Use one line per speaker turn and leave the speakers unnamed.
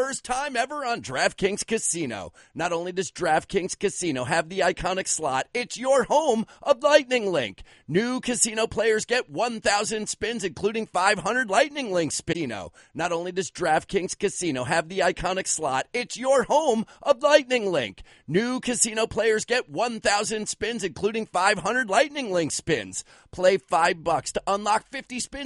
first time ever on DraftKings Casino. Not only does DraftKings Casino have the iconic slot, it's your home of Lightning Link. New casino players get 1,000 spins, including 500 Lightning Link spins. Not only does DraftKings Casino have the iconic slot, it's your home of Lightning Link. New casino players get 1,000 spins, including 500 Lightning Link spins. Play $5 to unlock 50 spins